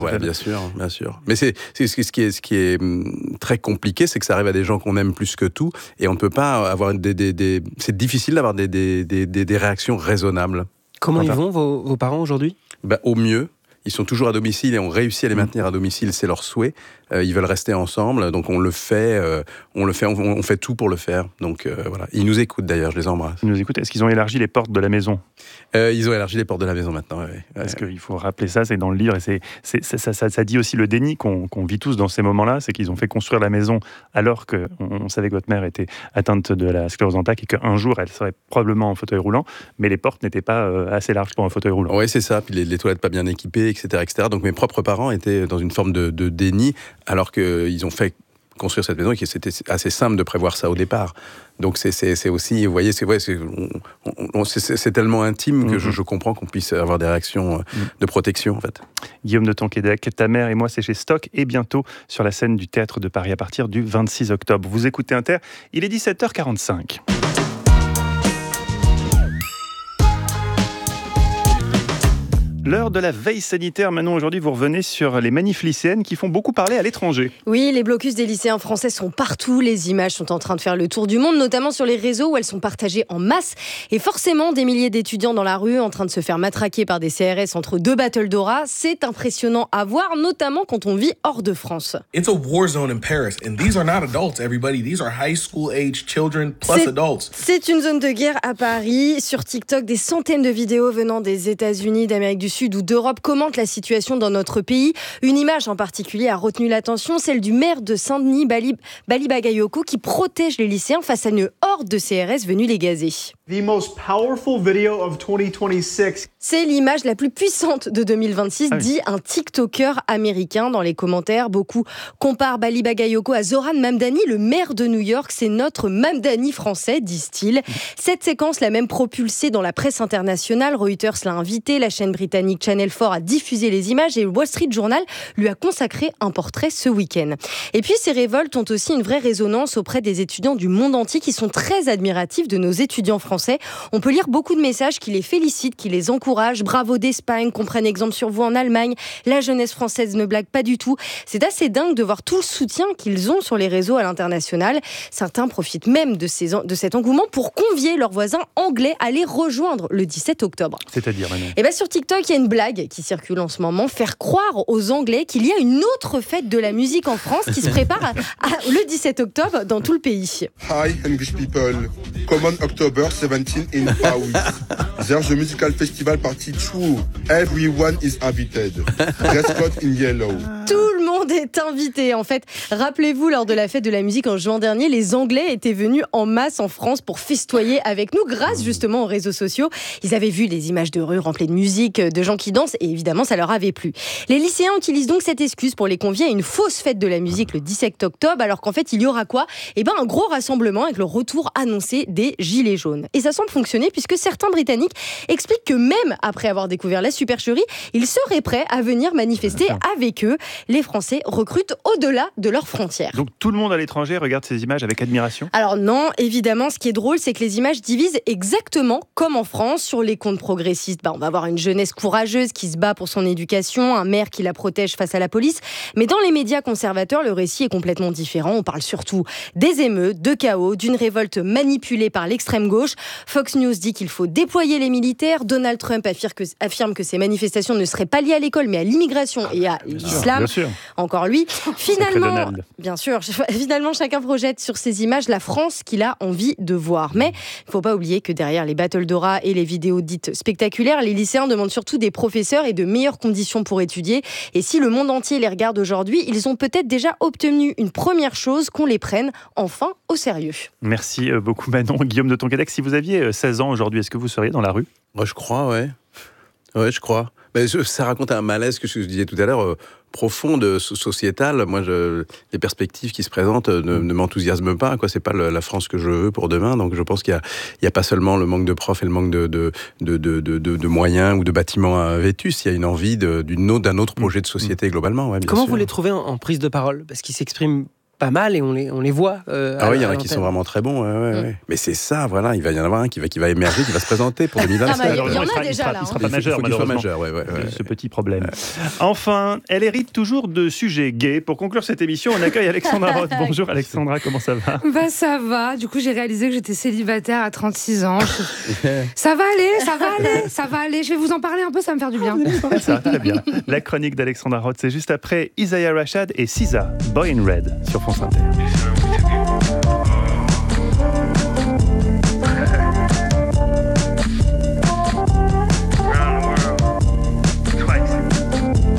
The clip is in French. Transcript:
Ouais, bien sûr, bien sûr. Mais c'est ce qui est très compliqué, c'est que ça arrive à des gens qu'on aime plus que tout, et on ne peut pas avoir c'est difficile d'avoir des réactions raisonnables. Comment ils vont, vos parents, aujourd'hui ? Au mieux. Ils sont toujours à domicile et on réussit à les maintenir à domicile, c'est leur souhait. Ils veulent rester ensemble, donc on fait tout pour le faire. Donc voilà. Ils nous écoutent d'ailleurs, je les embrasse. Ils nous écoutent. Est-ce qu'ils ont élargi les portes de la maison ? Ils ont élargi les portes de la maison maintenant. Ouais. Parce qu'il faut rappeler ça, c'est dans le livre, et ça dit aussi le déni qu'on vit tous dans ces moments-là, c'est qu'ils ont fait construire la maison alors qu'on savait que votre mère était atteinte de la sclérose en plaques et qu'un jour elle serait probablement en fauteuil roulant, mais les portes n'étaient pas assez larges pour un fauteuil roulant. Oui, c'est ça. Puis les toilettes pas bien équipées, etc., etc. Donc mes propres parents étaient dans une forme de déni, alors qu'ils ont fait construire cette maison et que c'était assez simple de prévoir ça au départ. Donc c'est aussi, vous voyez, c'est tellement intime que je comprends qu'on puisse avoir des réactions de protection, en fait. Guillaume de Tonquédec, Ta mère et moi, c'est chez Stock, et bientôt sur la scène du Théâtre de Paris à partir du 26 octobre. Vous écoutez Inter, il est 17h45. L'heure de la veille sanitaire. Manon, aujourd'hui, vous revenez sur les manifs lycéennes qui font beaucoup parler à l'étranger. Oui, les blocus des lycéens français sont partout. Les images sont en train de faire le tour du monde, notamment sur les réseaux où elles sont partagées en masse. Et forcément, des milliers d'étudiants dans la rue en train de se faire matraquer par des CRS entre deux battles d'aura. C'est impressionnant à voir, notamment quand on vit hors de France. It's a war zone in Paris, and these are not adults, everybody. These are high school age children plus adults. C'est une zone de guerre à Paris. Sur TikTok, des centaines de vidéos venant des États-Unis, d'Amérique du Sud ou d'Europe commentent la situation dans notre pays. Une image en particulier a retenu l'attention, celle du maire de Saint-Denis, Bali Bagayoko, qui protège les lycéens face à une horde de CRS venus les gazer. The most powerful video of 2026. C'est l'image la plus puissante de 2026, dit un TikToker américain. Dans les commentaires, beaucoup comparent Bali Bagayoko à Zoran Mamdani, le maire de New York. C'est notre Mamdani français, disent-ils. Cette séquence l'a même propulsé dans la presse internationale. Reuters l'a invité, la chaîne britannique Channel 4 a diffusé les images et le Wall Street Journal lui a consacré un portrait ce week-end. Et puis ces révoltes ont aussi une vraie résonance auprès des étudiants du monde entier qui sont très admiratifs de nos étudiants français. On peut lire beaucoup de messages qui les félicitent, qui les encouragent. Bravo d'Espagne, qu'on prenne exemple sur vous en Allemagne. La jeunesse française ne blague pas du tout. C'est assez dingue de voir tout le soutien qu'ils ont sur les réseaux à l'international. Certains profitent même de cet engouement pour convier leurs voisins anglais à les rejoindre le 17 octobre. C'est-à-dire, Manon ? Et bien sur TikTok, il y a une blague qui circule en ce moment, faire croire aux Anglais qu'il y a une autre fête de la musique en France qui se prépare le 17 octobre dans tout le pays. Hi English people, come on October 17 in Paris. There's a musical festival party too. Everyone is invited. Dress code in yellow. Tout le monde est invité. En fait, rappelez-vous, lors de la fête de la musique en juin dernier, les Anglais étaient venus en masse en France pour festoyer avec nous grâce justement aux réseaux sociaux. Ils avaient vu les images de rue remplies de musique, de gens qui dansent et évidemment ça leur avait plu. Les lycéens utilisent donc cette excuse pour les convier à une fausse fête de la musique le 17 octobre alors qu'en fait il y aura quoi ? Un gros rassemblement avec le retour annoncé des Gilets jaunes. Et ça semble fonctionner puisque certains Britanniques expliquent que même après avoir découvert la supercherie, ils seraient prêts à venir manifester avec eux. Les Français recrutent au-delà de leurs frontières. Donc tout le monde à l'étranger regarde ces images avec admiration ? Alors non, évidemment, ce qui est drôle, c'est que les images divisent exactement comme en France. Sur les comptes progressistes, on va avoir une jeunesse courageuse qui se bat pour son éducation, un maire qui la protège face à la police. Mais dans les médias conservateurs, le récit est complètement différent. On parle surtout des émeutes, de chaos, d'une révolte manipulée par l'extrême gauche. Fox News dit qu'il faut déployer les militaires. Donald Trump affirme que ces manifestations ne seraient pas liées à l'école, mais à l'immigration et à l'islam. Encore lui. Finalement, chacun projette sur ces images la France qu'il a envie de voir. Mais il ne faut pas oublier que derrière les battles d'aura et les vidéos dites spectaculaires, les lycéens demandent surtout des professeurs et de meilleures conditions pour étudier. Et si le monde entier les regarde aujourd'hui, ils ont peut-être déjà obtenu une première chose, qu'on les prenne enfin au sérieux. Merci beaucoup Manon. Guillaume de Tonquédec, si vous aviez 16 ans aujourd'hui, est-ce que vous seriez dans la rue ? Moi, je crois, ouais. Ouais, je crois. Mais ça raconte un malaise que je disais tout à l'heure, profonde, sociétale. Moi, les perspectives qui se présentent ne m'enthousiasment pas. C'est pas la France que je veux pour demain. Donc, je pense qu'il y a pas seulement le manque de profs et le manque de moyens ou de bâtiments vétus. Il y a une envie d'un autre projet de société globalement. Ouais, Comment sûr. vous les trouvez en prise de parole ? Parce qu'ils s'expriment pas mal et on les voit. Ah oui, il y en a qui sont vraiment très bons. Ouais. Mais c'est ça, voilà, il va y en avoir un qui va émerger, qui va se présenter pour 2025. Il y en a déjà là. Il ne sera pas majeur, malheureusement. Ce petit problème. Enfin, elle hérite toujours de sujets gays. Pour conclure cette émission, on accueille Alexandra Roth. Bonjour Alexandra, comment ça va ? Ça va. Du coup, j'ai réalisé que j'étais célibataire à 36 ans. Ça va aller. Je vais vous en parler un peu, ça va me faire du bien. Ça, très bien. La chronique d'Alexandra Roth, c'est juste après Isaiah Rashad et SZA, Boy in Red, sur France Inter.